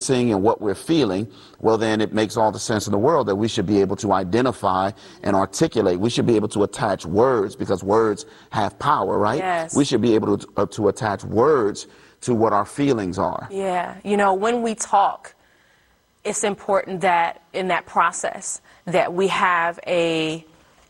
experiencing and what we're feeling, well, then it makes all the sense in the world that we should be able to identify and articulate. We should be able to attach words, because words have power, right? Yes. We should be able to attach words to what our feelings are. Yeah. You know, when we talk, it's important that in that process that we have a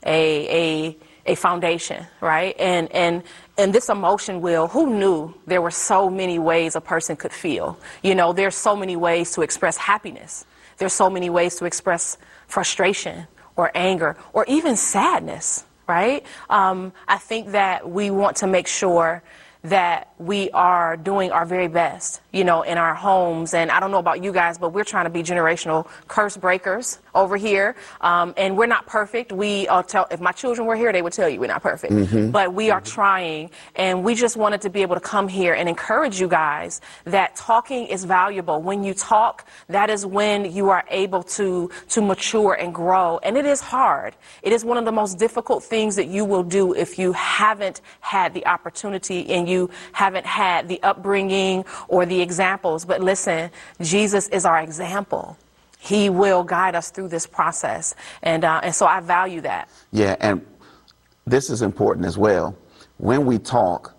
foundation, right? And this emotion wheel, who knew there were so many ways a person could feel? You know, there's so many ways to express happiness. There's so many ways to express frustration or anger or even sadness, right? I think that we want to make sure that we are doing our very best, you know, in our homes. And I don't know about you guys, but we're trying to be generational curse breakers over here. And we're not perfect. If my children were here, they would tell you we're not perfect. Mm-hmm. But we are trying. And we just wanted to be able to come here and encourage you guys that talking is valuable. When you talk, that is when you are able to mature and grow. And it is hard. It is one of the most difficult things that you will do if you haven't had the opportunity and you haven't had the upbringing or the examples. But listen, Jesus is our example. He will guide us through this process. And so I value that. Yeah, and this is important as well. When we talk,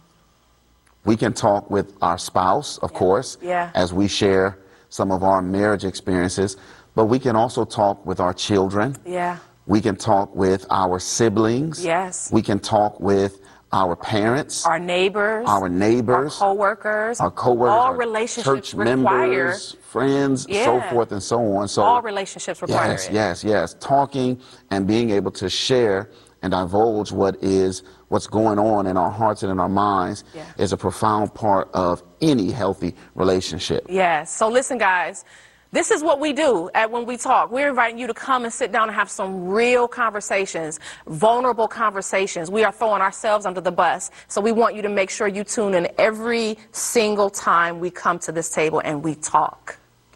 we can talk with our spouse, of course, as we share some of our marriage experiences, but we can also talk with our children. Yeah. We can talk with our siblings. Yes. We can talk with our parents, our neighbors, our co-workers, all relationships church require, members, friends, so forth and so on. So all relationships require it. Yes. Talking and being able to share and divulge what's going on in our hearts and in our minds is a profound part of any healthy relationship. Yes. So listen, guys. This is what we do When We Talk. We're inviting you to come and sit down and have some real conversations, vulnerable conversations. We are throwing ourselves under the bus. So we want you to make sure you tune in every single time we come to this table and we talk.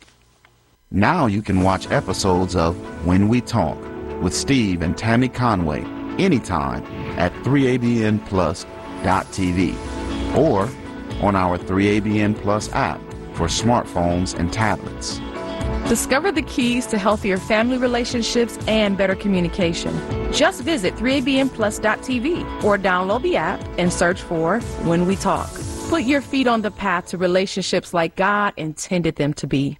Now you can watch episodes of When We Talk with Steve and Tammy Conway anytime at 3abnplus.tv or on our 3ABN Plus app for smartphones and tablets. Discover the keys to healthier family relationships and better communication. Just visit 3abnplus.tv or download the app and search for When We Talk. Put your feet on the path to relationships like God intended them to be.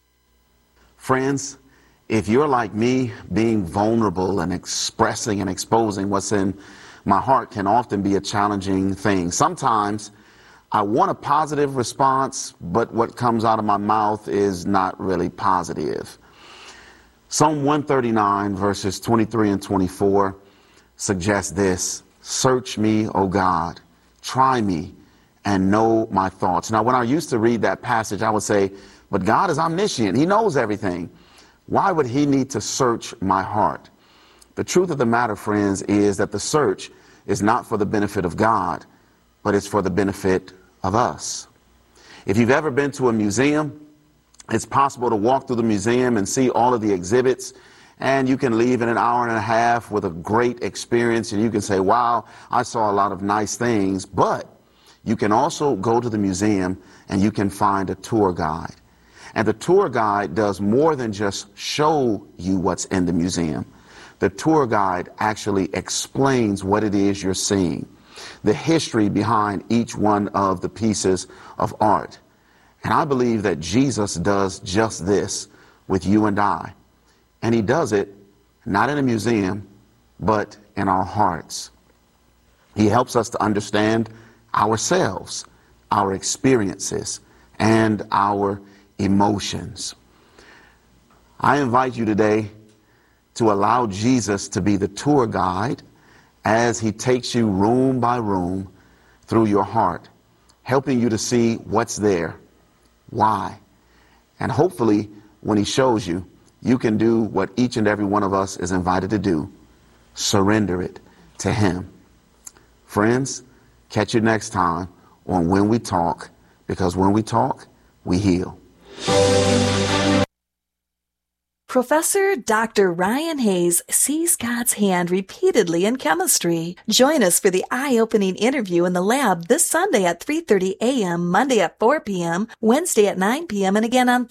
Friends, if you're like me, being vulnerable and expressing and exposing what's in my heart can often be a challenging thing. Sometimes I want a positive response, but what comes out of my mouth is not really positive. Psalm 139, verses 23 and 24 suggests this: "Search me, O God, try me, and know my thoughts." Now, when I used to read that passage, I would say, but God is omniscient. He knows everything. Why would he need to search my heart? The truth of the matter, friends, is that the search is not for the benefit of God, but it's for the benefit of us. If you've ever been to a museum, it's possible to walk through the museum and see all of the exhibits, and you can leave in an hour and a half with a great experience, and you can say, wow, I saw a lot of nice things. But you can also go to the museum and you can find a tour guide. And the tour guide does more than just show you what's in the museum. The tour guide actually explains what it is you're seeing, the history behind each one of the pieces of art. And I believe that Jesus does just this with you and I. And he does it not in a museum, but in our hearts. He helps us to understand ourselves, our experiences, and our emotions. I invite you today to allow Jesus to be the tour guide as he takes you room by room through your heart, helping you to see what's there, why. And hopefully, when he shows you, you can do what each and every one of us is invited to do: surrender it to him. Friends, catch you next time on When We Talk, because when we talk, we heal. Professor Dr. Ryan Hayes sees God's hand repeatedly in chemistry. Join us for the eye-opening interview in the lab this Sunday at 3:30 a.m., Monday at 4 p.m., Wednesday at 9 p.m., and again on